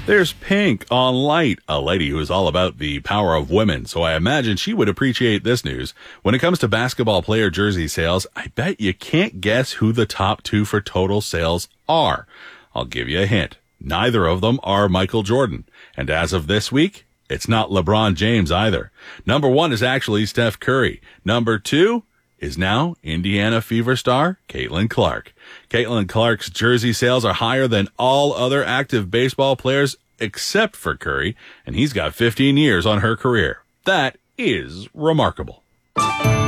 There's Pink on Light, a lady who is all about the power of women, so I imagine she would appreciate this news. When it comes to basketball player jersey sales, I bet you can't guess who the top two for total sales are. I'll give you a hint. Neither of them are Michael Jordan. And as of this week, it's not LeBron James either. Number one is actually Steph Curry. Number two is now Indiana Fever star Caitlin Clark. Caitlin Clark's jersey sales are higher than all other active baseball players except for Curry, and he's got 15 years on her career. That is remarkable.